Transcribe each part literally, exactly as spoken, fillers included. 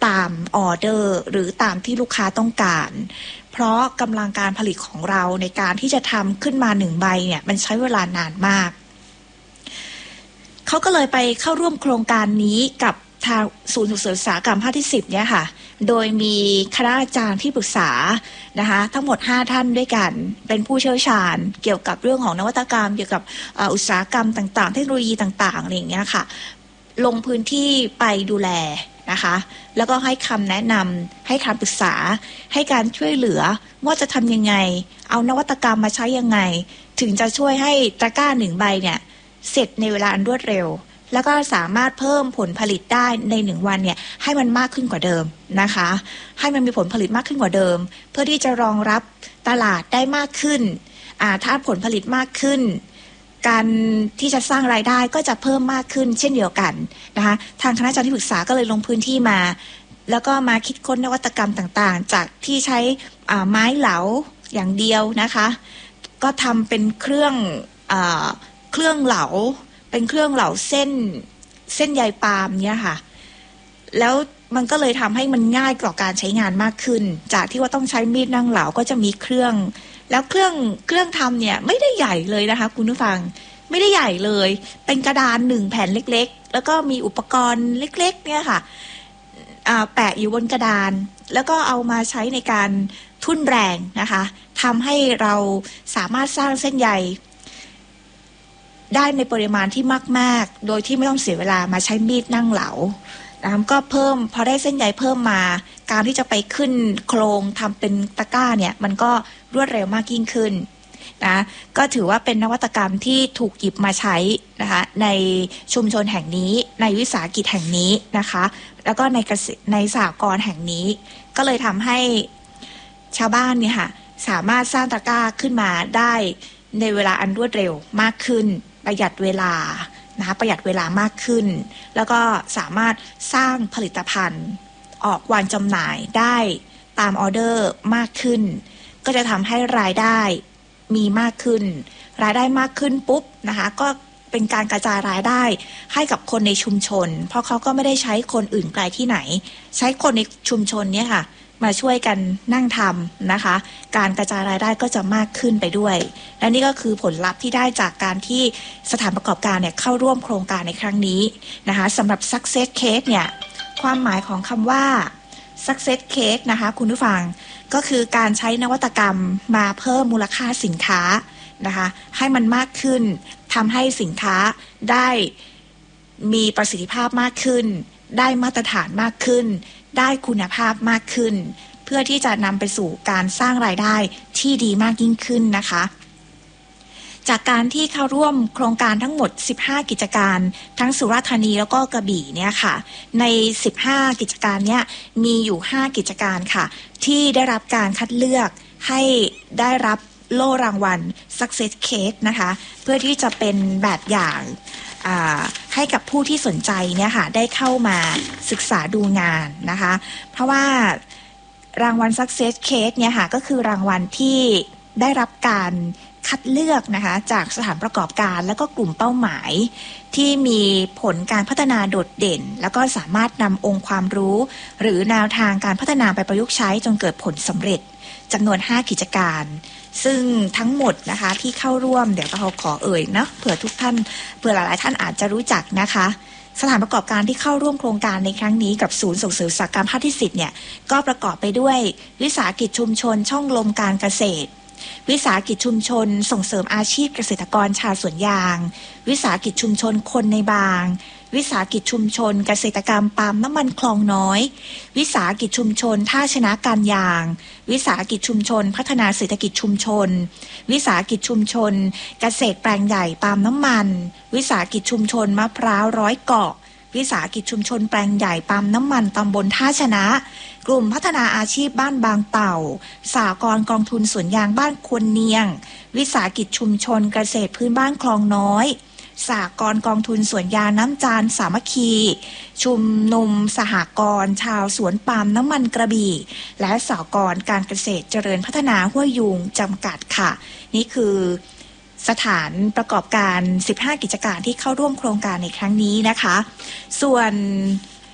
ตามออเดอร์หรือตามที่ลูกค้าต้องการเพราะกำลังการผลิตของเราในการที่จะทำขึ้นมาหนึ่งใบเนี่ยมันใช้เวลานานมากเขาก็เลยไปเข้าร่วมโครงการนี้กับทางศูนย์ส่งเสริมอุตสาหกรรมภาคที่สิบเนี่ยค่ะโดยมีคณะอาจารย์ที่ปรึกษานะคะทั้งหมดห้าท่านด้วยกันเป็นผู้เชี่ยวชาญเกี่ยวกับเรื่องของนวัตกรรมเกี่ยวกับอุตสาหกรรมต่างๆเทคโนโลยีต่างๆอะไรอย่างเงี้ยค่ะลงพื้นที่ไปดูแลนะคะแล้วก็ให้คำแนะนำให้คำปรึกษาให้การช่วยเหลือว่าจะทำยังไงเอานวัตกรรมมาใช้ยังไงถึงจะช่วยให้ตะกร้าหนึ่งใบเนี่ยเสร็จในเวลาอันรวดเร็วแล้วก็สามารถเพิ่มผลผลิตได้ในหนึ่งวันเนี่ยให้มันมากขึ้นกว่าเดิมนะคะให้มันมีผลผลิตมากขึ้นกว่าเดิมเพื่อที่จะรองรับตลาดได้มากขึ้นอ่าถ้าผลผลิตมากขึ้นการที่จะสร้างรายได้ก็จะเพิ่มมากขึ้นเช่นเดียวกันนะคะทางคณะอาจารย์ที่ปรึกษาก็เลยลงพื้นที่มาแล้วก็มาคิดค้นนวัตกรรมต่างๆจากที่ใช้อ่าไม้เหลาอย่างเดียวนะคะก็ทำเป็นเครื่องอ่าเครื่องเหลาเป็นเครื่องเหลาเส้นเส้นใยปาล์มเนี่ยค่ะแล้วมันก็เลยทำให้มันง่ายต่อการใช้งานมากขึ้นจากที่ว่าต้องใช้มีดนั่งเหลาก็จะมีเครื่องแล้วเครื่องเครื่องทำเนี่ยไม่ได้ใหญ่เลยนะคะคุณผู้ฟังไม่ได้ใหญ่เลยเป็นกระดานหนึ่งแผ่นเล็กๆแล้วก็มีอุปกรณ์เล็กๆเนี่ยค่ะแปะอยู่บนกระดานแล้วก็เอามาใช้ในการทุ่นแรงนะคะทำให้เราสามารถสร้างเส้นใยได้ในปริมาณที่มากๆโดยที่ไม่ต้องเสียเวลามาใช้มีดนั่งเหลานะคะก็เพิ่มพอได้เส้นใยเพิ่มมาการที่จะไปขึ้นโครงทำเป็นตะกร้าเนี่ยมันก็รวดเร็วมากยิ่งขึ้นนะก็ถือว่าเป็นนวัตกรรมที่ถูกหยิบมาใช้นะคะในชุมชนแห่งนี้ในวิสาหกิจแห่งนี้นะคะแล้วก็ในในสหกรณ์แห่งนี้ก็เลยทำให้ชาวบ้านเนี่ยค่ะสามารถสร้างตะกร้าขึ้นมาได้ในเวลาอันรวดเร็วมากขึ้นประหยัดเวลานะคะประหยัดเวลามากขึ้นแล้วก็สามารถสร้างผลิตภัณฑ์ออกวางจำหน่ายได้ตามออเดอร์มากขึ้นก็จะทำให้รายได้มีมากขึ้นรายได้มากขึ้นปุ๊บนะคะก็เป็นการกระจายรายได้ให้กับคนในชุมชนเพราะเขาก็ไม่ได้ใช้คนอื่นไกลที่ไหนใช้คนในชุมชนเนี่ยค่ะมาช่วยกันนั่งทำนะคะการกระจายรายได้ก็จะมากขึ้นไปด้วยและนี่ก็คือผลลัพธ์ที่ได้จากการที่สถานประกอบการเนี่ยเข้าร่วมโครงการในครั้งนี้นะคะสำหรับ success case เนี่ยความหมายของคำว่า success case นะคะคุณผู้ฟังก็คือการใช้นวัตกรรมมาเพิ่มมูลค่าสินค้านะคะให้มันมากขึ้นทำให้สินค้าได้มีประสิทธิภาพมากขึ้นได้มาตรฐานมากขึ้นได้คุณภาพมากขึ้นเพื่อที่จะนำไปสู่การสร้างรายได้ที่ดีมากยิ่งขึ้นนะคะจากการที่เข้าร่วมโครงการทั้งหมดสิบห้ากิจการทั้งสุราษฎร์ธานีแล้วก็กระบี่เนี่ยค่ะในสิบห้ากิจการเนี่ยมีอยู่ห้ากิจการค่ะที่ได้รับการคัดเลือกให้ได้รับโล่รางวัล Success Case นะคะเพื่อที่จะเป็นแบบอย่างให้กับผู้ที่สนใจเนี่ยค่ะได้เข้ามาศึกษาดูงานนะคะเพราะว่ารางวัล Success Case เนี่ยค่ะก็คือรางวัลที่ได้รับการคัดเลือกนะคะจากสถานประกอบการและก็กลุ่มเป้าหมายที่มีผลการพัฒนาโดดเด่นแล้วก็สามารถนำองค์ความรู้หรือแนวทางการพัฒนาไปประยุกต์ใช้จนเกิดผลสำเร็จจำนวนห้ากิจการซึ่งทั้งหมดนะคะที่เข้าร่วมเดี๋ยวเราขอเอ่ยนะเผื่อทุกท่านเผื่อหลายๆท่านอาจจะรู้จักนะคะสถานประกอบการที่เข้าร่วมโครงการในครั้งนี้กับศูนย์ส่งเสริมอุตสาหกรรมภาคที่สิบเนี่ยก็ประกอบไปด้วยวิสาหกิจชุมชนช่องลมการเกษตรวิสาหกิจชุมชนส่งเสริมอาชีพเกษตรกรชาวสวนยางวิสาหกิจชุมชนคนในบางวิสาหกิจชุมชนเกษตรกรรมปาล์มน้ำมันคลองน้อยวิสาหกิจชุมชนท่าชนะการยางวิสาหกิจชุมชนพัฒนาเศรษฐกิจชุมชนวิสาหกิจชุมชนเกษตรแปลงใหญ่ปาล์มน้ำมันวิสาหกิจชุมชนมะพร้าวร้อยเกาะวิสาหกิจชุมชนแปลงใหญ่ปาล์มน้ำมันตำบลท่าชนะกลุ่มพัฒนาอาชีพบ้านบางเต่าสหกรณ์กองทุนสวนยางบ้านควนเนียงวิสาหกิจชุมชนเกษตรพื้นบ้านคลองน้อยสหกรณ์กองทุนสวนยางน้ำจานสามัคคีชุมนุมสหกรณ์ชาวสวนปาล์มน้ำมันกระบี่และสหกรณ์การเกษตรเจริญพัฒนาห้วยยุงจำกัดค่ะนี่คือสถานประกอบการสิบห้ากิจการที่เข้าร่วมโครงการในครั้งนี้นะคะส่วน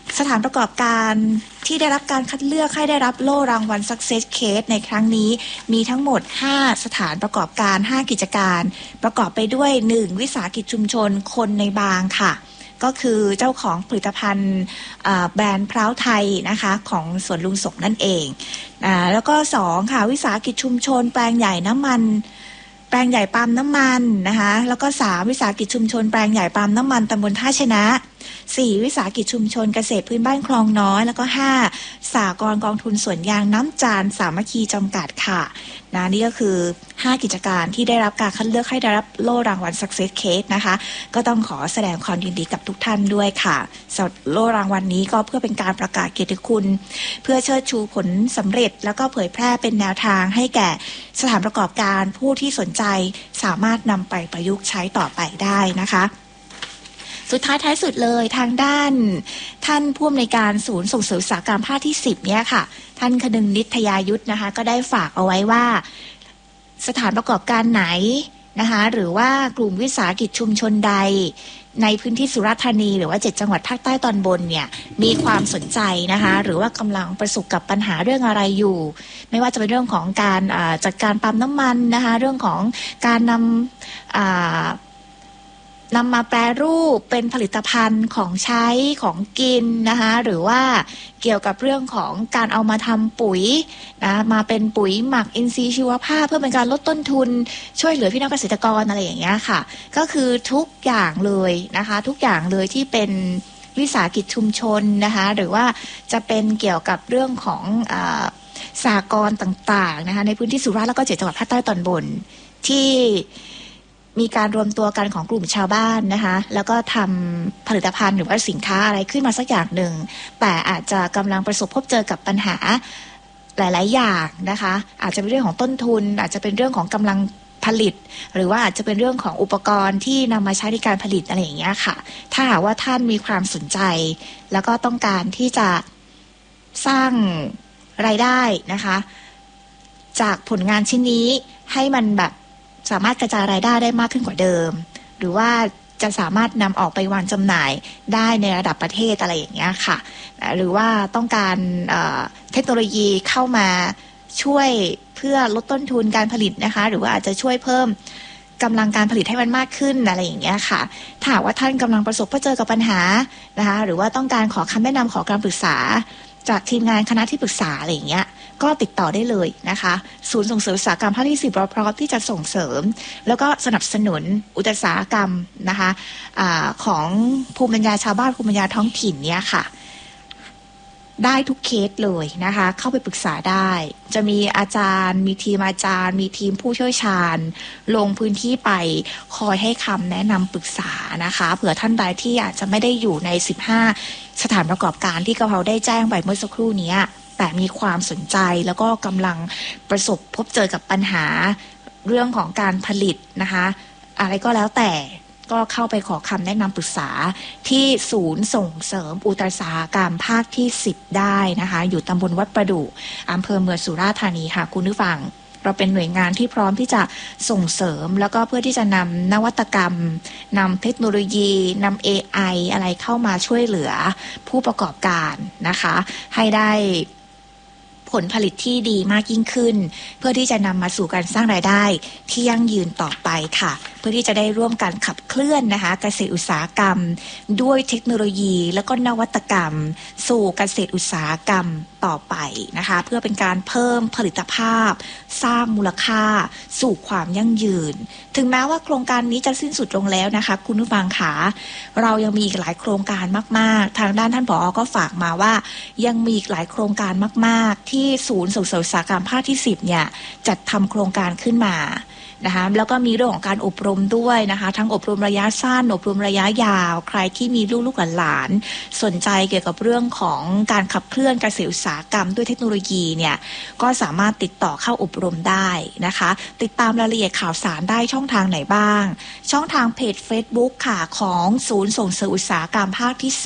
สถานประกอบการที่ได้รับการคัดเลือกให้ได้รับโล่รางวัล Success Case ในครั้งนี้มีทั้งหมดห้าสถานประกอบการห้ากิจการประกอบไปด้วยหนึ่งวิสาหกิจชุมชนคนในบางค่ะก็คือเจ้าของผลิตภัณฑ์แบรนด์พร้าวไทยนะคะของสวนลุงสงนั่นเองแล้วก็สองค่ะวิสาหกิจชุมชนแปลงใหญ่น้ำมันแปลงใหญ่ปาล์มน้ำมันนะคะแล้วก็สามวิสาหกิจชุมชนแปลงใหญ่ปาล์มน้ำมันตำบลท่าชนะสี่วิสาหกิจชุมชนเกษตรพื้นบ้านคลองน้อยแล้วก็ห้าสหกรณ์กองทุนสวนยางน้ำจานสามัคคีจำกัดค่ะนะนี่ก็คือห้ากิจการที่ได้รับการคัดเลือกให้ได้รับโล่รางวัล Success Case นะคะก็ต้องขอแสดงความยินดีกับทุกท่านด้วยค่ะสำหรับโล่รางวัลนี้ก็เพื่อเป็นการประกาศเกียรติคุณเพื่อเชิดชูผลสำเร็จแล้วก็เผยแพร่เป็นแนวทางให้แก่สถานประกอบการผู้ที่สนใจสามารถนำไปประยุกต์ใช้ต่อไปได้นะคะสุดท้ายท้ายสุดเลยทางด้านท่านผู้อำนวยการศูนย์ส่งเสริมอุตสาหกรรมภาคที่สิบเนี่ยค่ะท่านคนึงนิษฐยายุทธนะคะก็ได้ฝากเอาไว้ว่าสถานประกอบการไหนนะคะหรือว่ากลุ่มวิสาหกิจชุมชนใดในพื้นที่สุราษฎร์ธานีหรือว่าเจ็ดจังหวัดภาคใต้ตอนบนเนี่ยมีความสนใจนะคะหรือว่ากำลังประสบกับปัญหาเรื่องอะไรอยู่ไม่ว่าจะเป็นเรื่องของการจัดการปั๊มน้ำมันนะคะเรื่องของการนำนำมาแปรรูปเป็นผลิตภัณฑ์ของใช้ของกินนะคะหรือว่าเกี่ยวกับเรื่องของการเอามาทำปุ๋ยนะมาเป็นปุ๋ยหมักอินทรีย์ชีวภาพเพื่อเป็นการลดต้นทุนช่วยเหลือพี่น้องเกษตรกรอะไรอย่างเงี้ยค่ะก็คือทุกอย่างเลยนะคะทุกอย่างเลยที่เป็นวิสาหกิจชุมชนนะคะหรือว่าจะเป็นเกี่ยวกับเรื่องของอ่าสหกรณ์ต่างๆนะคะในพื้นที่สุราษฎร์แล้วก็เจ็ดจังหวัดภาคใต้ตอนบนที่มีการรวมตัวกันของกลุ่มชาวบ้านนะคะแล้วก็ทำผลิตภัณฑ์หรือว่าสินค้าอะไรขึ้นมาสักอย่างหนึ่งแต่อาจจะกำลังประสบพบเจอกับปัญหาหลายๆอย่างนะคะอาจจะเป็นเรื่องของต้นทุนอาจจะเป็นเรื่องของกำลังผลิตหรือว่าอาจจะเป็นเรื่องของอุปกรณ์ที่นำมาใช้ในการผลิตอะไรอย่างเงี้ยค่ะถ้าหากว่าท่านมีความสนใจแล้วก็ต้องการที่จะสร้างรายได้นะคะจากผลงานชิ้นนี้ให้มันแบบสามารถกระจายรายได้ได้มากขึ้นกว่าเดิมหรือว่าจะสามารถนำออกไปวางจำหน่ายได้ในระดับประเทศอะไรอย่างเงี้ยค่ะหรือว่าต้องการเอ่อเทคโนโลยีเข้ามาช่วยเพื่อลดต้นทุนการผลิตนะคะหรือว่าอาจจะช่วยเพิ่มกำลังการผลิตให้มันมากขึ้นอะไรอย่างเงี้ยค่ะถ้าว่าท่านกำลังประสบพบเจอกับปัญหานะคะหรือว่าต้องการขอคำแนะนำขอการปรึกษาจากทีมงานคณะที่ปรึกษาอะไรอย่างเงี้ยก็ติดต่อได้เลยนะคะศูนย์ส่งเสริมอุตสาหกรรมภาคที่สิบเราพร้อมที่จะส่งเสริมแล้วก็สนับสนุนอุตสาหกรรมนะคะอาของภูมิปัญญาชาวบ้านภูมิปัญญาท้องถิ่นเนี่ยค่ะได้ทุกเคสเลยนะคะเข้าไปปรึกษาได้จะมีอาจารย์มีทีมอาจารย์มีทีมผู้เชี่ยวชาญลงพื้นที่ไปคอยให้คำแนะนำปรึกษานะคะเผื่อท่านใดที่อาจจะไม่ได้อยู่ในสิบห้าสถานประกอบการที่กะเพราได้แจ้งไปเมื่อสักครู่นี้แต่มีความสนใจแล้วก็กำลังประสบพบเจอกับปัญหาเรื่องของการผลิตนะคะอะไรก็แล้วแต่ก็เข้าไปขอคำแนะนำปรึกษาที่ศูนย์ส่งเสริมอุตสาหกรรมภาคที่สิบได้นะคะอยู่ตำบลวัดประดู่อำเภอเมืองสุราษฎร์ธานีค่ะคุณผู้ฟังเราเป็นหน่วยงานที่พร้อมที่จะส่งเสริมแล้วก็เพื่อที่จะนำนวัตกรรมนำเทคโนโลยีนำ เอ ไอ อะไรเข้ามาช่วยเหลือผู้ประกอบการนะคะให้ได้ผลผลิตที่ดีมากยิ่งขึ้นเพื่อที่จะนำมาสู่การสร้างรายได้ที่ยั่งยืนต่อไปค่ะเพื่อที่จะได้ร่วมกันขับเคลื่อนนะคะเกษตรอุตสาหกรรมด้วยเทคโนโลยีแล้วก็นวัตกรรมสู่เกษตรอุตสาหกรรมต่อไปนะคะเพื่อเป็นการเพิ่มผลิตภาพสร้างมูลค่าสู่ความยั่งยืนถึงแม้ว่าโครงการนี้จะสิ้นสุดลงแล้วนะคะคุณผู้ฟังค่ะเรายังมีอีกหลายโครงการมากๆทางด้านท่านผอ.ก็ฝากมาว่ายังมีอีกหลายโครงการมากๆที่ศูนย์ส่งเสริมอุตสาหกรรมภาคที่สิบเนี่ยจัดทำโครงการขึ้นมานะคะแล้วก็มีเรื่องของการอบรมด้วยนะคะทั้งอบรมระยะสั้นอบรมระยะยาวใครที่มีลูกๆหลานๆสนใจเกี่ยวกับเรื่องของการขับเคลื่อนเกษตรอุตสาหกรรมด้วยเทคโนโลยีเนี่ยก็สามารถติดต่อเข้าอบรมได้นะคะติดตามรายละเอียดข่าวสารได้ช่องทางไหนบ้างช่องทางเพจ Facebook ค่ะของศูนย์ส่งเสริมอุตสาหกรรมภาคที่สิบ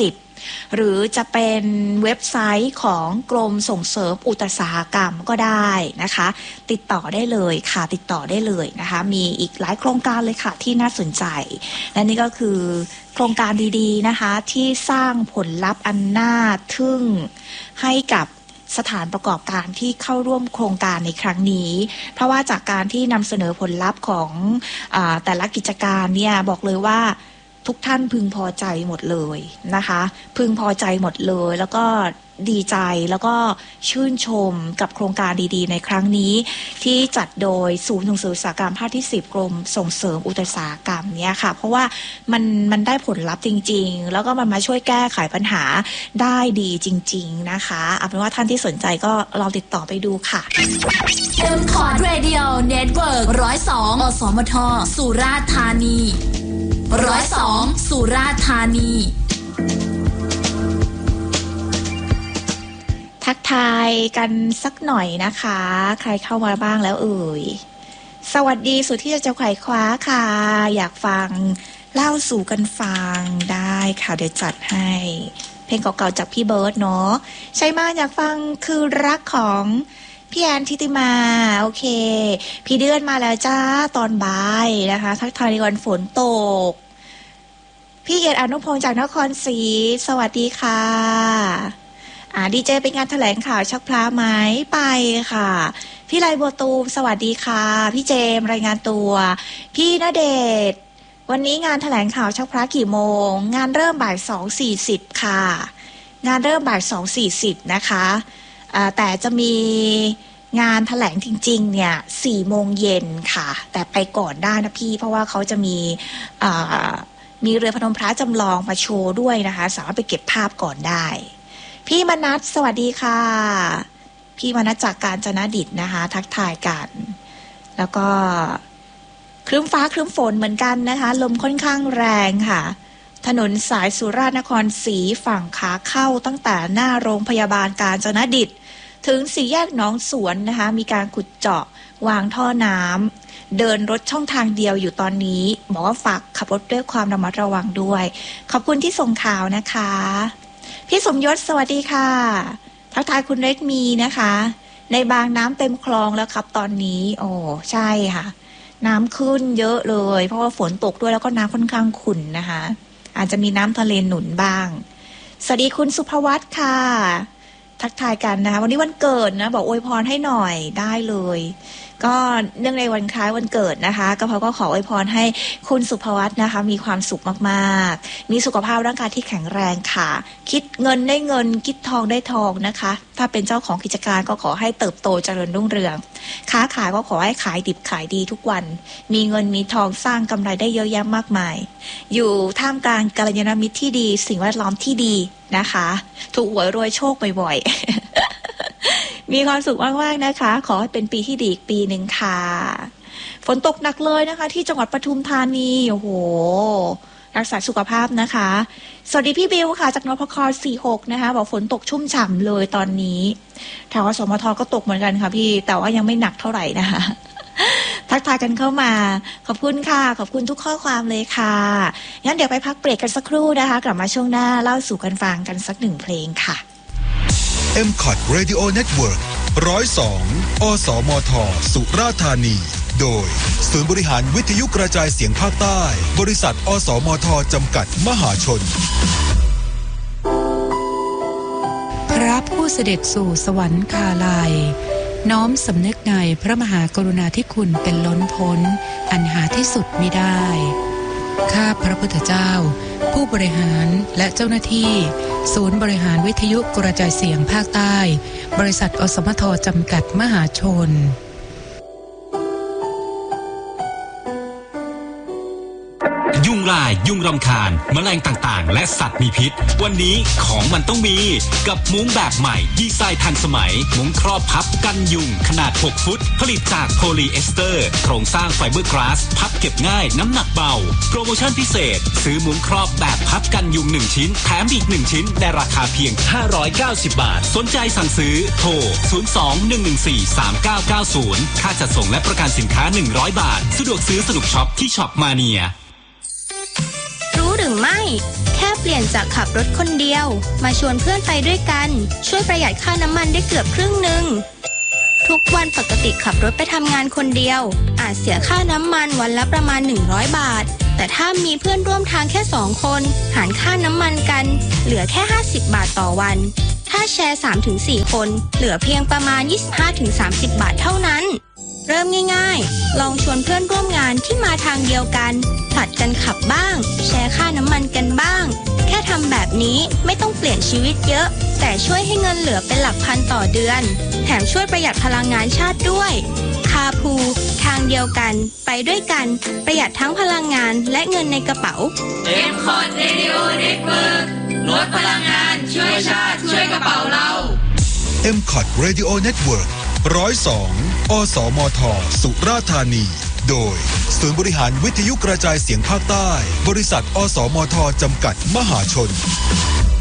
หรือจะเป็นเว็บไซต์ของกรมส่งเสริมอุตสาหกรรมก็ได้นะคะติดต่อได้เลยค่ะติดต่อได้เลยนะคะมีอีกหลายโครงการเลยค่ะที่น่าสนใจและนี่ก็คือโครงการดีๆนะคะที่สร้างผลลัพธ์อันน่าทึ่งให้กับสถานประกอบการที่เข้าร่วมโครงการในครั้งนี้เพราะว่าจากการที่นำเสนอผลลัพธ์ของอ่าแต่ละกิจการเนี่ยบอกเลยว่าทุกท่านพึงพอใจหมดเลยนะคะพึงพอใจหมดเลยแล้วก็ดีใจแล้วก็ชื่นชมกับโครงการดีๆในครั้งนี้ที่จัดโดยศูนย์ส่งเสริมอุตสาหกรรมภาคที่สิบกรมส่งเสริมอุตสาหกรรมเนี่ยค่ะเพราะว่ามันมันได้ผลลัพธ์จริงๆแล้วก็มันมาช่วยแก้ไขปัญหาได้ดีจริงๆนะคะเอาเป็นว่าท่านที่สนใจก็ลองติดต่อไปดูค่ะ M Cord Radio Network หนึ่งศูนย์สอง อสมทสุราษฎร์ธานีหนึ่งศูนย์สองสุราษฎร์ธานีทักทายกันสักหน่อยนะคะใครเข้ามาบ้างแล้วเอ่ยสวัสดีสุดที่จะไขว่คว้าค่ะอยากฟังเล่าสู่กันฟังได้ค่ะเดี๋ยวจัดให้เพลงเก่าๆจากพี่เบิร์ดเนาะใช่มากอยากฟังคือรักของพี่แอนทิติมาโอเคพี่เดือนมาแล้วจ้าตอนบ่ายนะคะทักทายในวันฝนตกพี่เอียดอนุพงษ์จากนครศรีสวัสดีค่ะอ่าดีเจเป็นงานแถลงข่าวชักพลาไหมไปค่ะพี่ไลบัวตูมสวัสดีค่ะพี่เจมรายงานตัวพี่ณเดชน์วันนี้งานแถลงข่าวชักพลากี่โมงงานเริ่มบ่ายสองสี่สิบค่ะงานเริ่มบ่ายสองสี่สิบนะคะอ่าแต่จะมีงานแถลงจริงๆเนี่ยสี่โมงเย็นค่ะแต่ไปก่อนได้นะพี่เพราะว่าเขาจะมีอ่ามีเรือพนมพระจำลองมาโชว์ด้วยนะคะสามารถไปเก็บภาพก่อนได้พี่มนัสสวัสดีค่ะพี่มนัสจากกาญจนดิตนะคะทักทายกันแล้วก็ครึ้มฟ้าครึ้มฝนเหมือนกันนะคะลมค่อนข้างแรงค่ะถนนสายสุราษฎร์นครศรีฝั่งขาเข้าตั้งแต่หน้าโรงพยาบาลกาญจนดิตถึงสี่แยกหนองสวนนะคะมีการขุดเจาะวางท่อน้ำเดินรถช่องทางเดียวอยู่ตอนนี้บอกว่าฝากขับรถด้วยความระมัดระวังด้วยขอบคุณที่ส่งข่าวนะคะพี่สมยศสวัสดีค่ะทักทายคุณเล็กมีนะคะในบางน้ำเต็มคลองแล้วครับตอนนี้โอ้ใช่ค่ะน้ำขึ้นเยอะเลยเพราะว่าฝนตกด้วยแล้วก็น้ำค่อนข้างขุ่นนะคะอาจจะมีน้ำทะเลหนุนบ้างสวัสดีคุณสุภวัฒน์ค่ะทักทายกันนะคะวันนี้วันเกิดนะบอกอวยพรให้หน่อยได้เลยก็เนื่องในวันคล้ายวันเกิดนะคะก็เขาก็ขออวยพรให้คุณสุภวัฒน์นะคะมีความสุขมากๆมีสุขภาพร่างกายที่แข็งแรงค่ะคิดเงินได้เงินคิดทองได้ทองนะคะถ้าเป็นเจ้าของกิจการก็ขอให้เติบโตเจริญรุ่งเรืองค้าขายก็ขอให้ขายดิบขายดีทุกวันมีเงินมีทองสร้างกำไรได้เยอะแยะมากมายอยู่ท่ามกลางกัลยาณมิตรที่ดีสิ่งแวดล้อมที่ดีนะคะถูกหวยรวยโชคบ่อยๆ มีความสุขมากๆนะคะขอให้เป็นปีที่ดีอีกปีหนึ่งค่ะฝนตกหนักเลยนะคะที่จังหวัดปทุมธานีโอ้โหรักษาสุขภาพนะคะสวัสดีพี่บิวค่ะจากนพคสี่หกนะคะบอกฝนตกชุ่มฉ่ำเลยตอนนี้แถวอสมทก็ตกเหมือนกันค่ะพี่แต่ว่ายังไม่หนักเท่าไหร่นะคะทักทายกันเข้ามาขอบคุณค่ะขอบคุณทุกข้อความเลยค่ะงั้นเดี๋ยวไปพักเบรกกันสักครู่นะคะกลับมาช่วงหน้าเล่าสู่กันฟังกันสักหนึ่งเพลงค่ะ M Cord Radio Network หนึ่งศูนย์สอง อสมทสุราษฎร์ธานีโดยศูนย์บริหารวิทยุกระจายเสียงภาคใต้บริษัทอสมทจำกัดมหาชนพระผู้เสด็จสู่สวรรคาลัยน้อมสำนึกในพระมหากรุณาธิคุณเป็นล้นพ้นอันหาที่สุดมิได้ข้าพระพุทธเจ้าผู้บริหารและเจ้าหน้าที่ศูนย์บริหารวิทยุกระจายเสียงภาคใต้บริษัทอสมทจำกัดมหาชนยุงลายยุงรำคาญแมลงต่างๆและสัตว์มีพิษวันนี้ของมันต้องมีกับมุ้งแบบใหม่ดีไซน์ทันสมัยมุ้งครอบพับกันยุงขนาดหกฟุตผลิตจากโพลีเอสเตอร์โครงสร้างไฟเบอร์กลาสพับเก็บง่ายน้ำหนักเบาโปรโมชั่นพิเศษซื้อมุ้งครอบแบบพับกันยุงหนึ่งชิ้นแถมอีกหนึ่งชิ้นในราคาเพียงห้าร้อยเก้าสิบบาทสนใจสั่งซื้อโทรศูนย์ สอง หนึ่ง หนึ่ง สี่ สาม เก้า เก้า ศูนย์ค่าจัดส่งและประกันสินค้าหนึ่งร้อยบาทสะดวกซื้อสนุกช็อปที่ช็อปมาเนียรู้หรือไม่แค่เปลี่ยนจากขับรถคนเดียวมาชวนเพื่อนไปด้วยกันช่วยประหยัดค่าน้ำมันได้เกือบครึ่งหนึ่งทุกวันปกติขับรถไปทำงานคนเดียวอาจเสียค่าน้ำมันวันละประมาณหนึ่งร้อยบาทแต่ถ้ามีเพื่อนร่วมทางแค่สองคนหารค่าน้ำมันกันเหลือแค่ห้าสิบบาทต่อวันถ้าแชร์ สามถึงสี่ คนเหลือเพียงประมาณ ยี่สิบห้าถึงสามสิบ บาทเท่านั้นเริ่มง่ายๆลองชวนเพื่อนร่วมงานที่มาทางเดียวกันผลัดกันขับบ้างแชร์ค่าน้ำมันกันบ้างแค่ทำแบบนี้ไม่ต้องเปลี่ยนชีวิตเยอะแต่ช่วยให้เงินเหลือเป็นหลักพันต่อเดือนแถมช่วยประหยัดพลังงานชาติด้วยคาพูทางเดียวกันไปด้วยกันประหยัดทั้งพลังงานและเงินในกระเป๋า M Cod Radio Network ลดพลังงานช่วยชาติช่วยกระเป๋าเราเอ็ม คอด Radio Network หนึ่งศูนย์สอง อสมท สุราษฎร์ธานี โดยศูนย์บริหารวิทยุกระจายเสียงภาคใต้ บริษัท อสมท จำกัดมหาชน